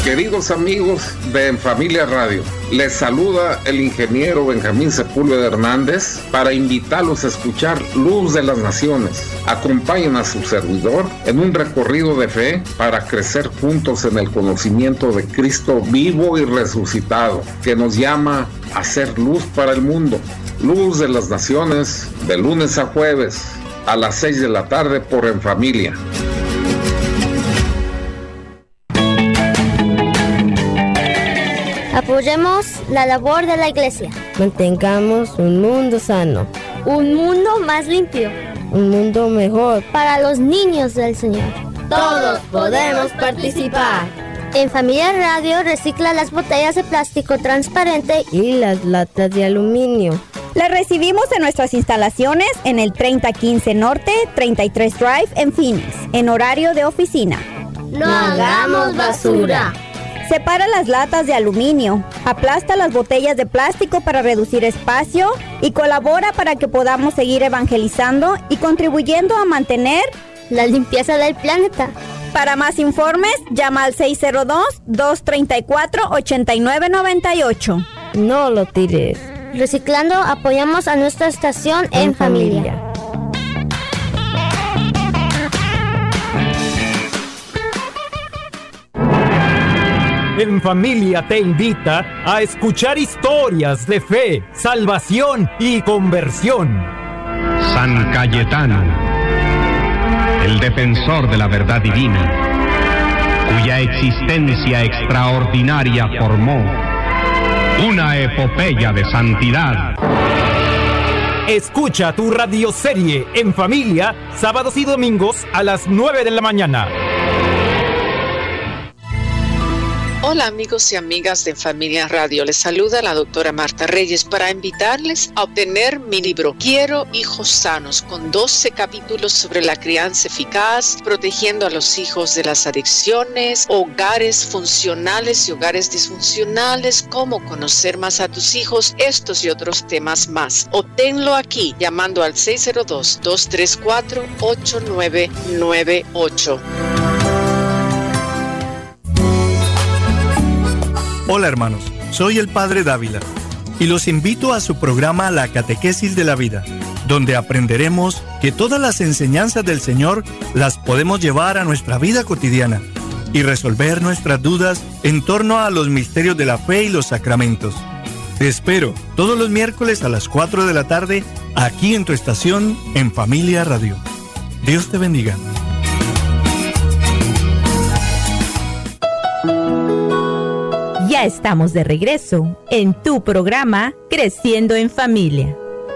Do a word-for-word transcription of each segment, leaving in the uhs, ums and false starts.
Queridos amigos de En Familia Radio, les saluda el ingeniero Benjamín Sepúlveda Hernández para invitarlos a escuchar Luz de las Naciones. Acompañen a su servidor en un recorrido de fe para crecer juntos en el conocimiento de Cristo vivo y resucitado, que nos llama a ser luz para el mundo. Luz de las Naciones, de lunes a jueves, a las seis de la tarde por En Familia. Apoyemos la labor de la Iglesia. Mantengamos un mundo sano. Un mundo más limpio. Un mundo mejor. Para los niños del Señor. Todos podemos participar. En Familia Radio recicla las botellas de plástico transparente y las latas de aluminio. Las recibimos en nuestras instalaciones en el treinta quince Norte, treinta y tres Drive en Phoenix, en horario de oficina. No hagamos basura. Separa las latas de aluminio, aplasta las botellas de plástico para reducir espacio y colabora para que podamos seguir evangelizando y contribuyendo a mantener la limpieza del planeta. Para más informes, llama al seis cero dos, dos tres cuatro, ocho nueve nueve ocho. No lo tires. Reciclando, apoyamos a nuestra estación En, en familia. familia. En Familia te invita a escuchar historias de fe, salvación y conversión. San Cayetano, el defensor de la verdad divina, cuya existencia extraordinaria formó una epopeya de santidad. Escucha tu radioserie En Familia, sábados y domingos a las nueve de la mañana. Hola amigos y amigas de En Familia Radio, les saluda la doctora Marta Reyes para invitarles a obtener mi libro Quiero hijos sanos, con doce capítulos sobre la crianza eficaz, protegiendo a los hijos de las adicciones, hogares funcionales y hogares disfuncionales, cómo conocer más a tus hijos, estos y otros temas más. Obténlo aquí llamando al seis cero dos, dos tres cuatro, ocho nueve nueve ocho. Hola hermanos, soy el Padre Dávila y los invito a su programa La Catequesis de la Vida, donde aprenderemos que todas las enseñanzas del Señor las podemos llevar a nuestra vida cotidiana y resolver nuestras dudas en torno a los misterios de la fe y los sacramentos. Te espero todos los miércoles a las cuatro de la tarde aquí en tu estación En Familia Radio. Dios te bendiga. Ya estamos de regreso en tu programa Creciendo en Familia.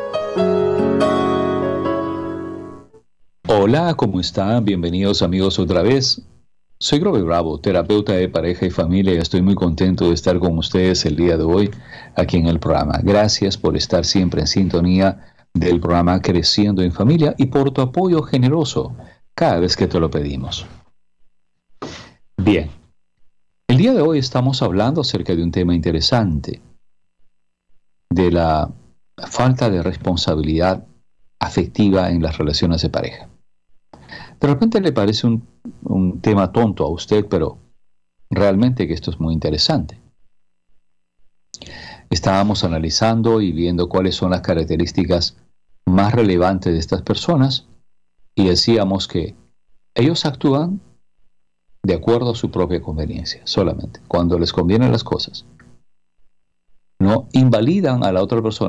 Hola, ¿cómo están? Bienvenidos amigos otra vez. Soy Grover Bravo, terapeuta de pareja y familia, y estoy muy contento de estar con ustedes el día de hoy aquí en el programa. Gracias por estar siempre en sintonía del programa Creciendo en Familia y por tu apoyo generoso cada vez que te lo pedimos. Bien. El día de hoy estamos hablando acerca de un tema interesante, de la falta de responsabilidad afectiva en las relaciones de pareja. De repente le parece un, un tema tonto a usted, pero realmente que esto es muy interesante. Estábamos analizando y viendo cuáles son las características más relevantes de estas personas y decíamos que ellos actúan de acuerdo a su propia conveniencia, solamente, cuando les convienen las cosas. No invalidan a la otra persona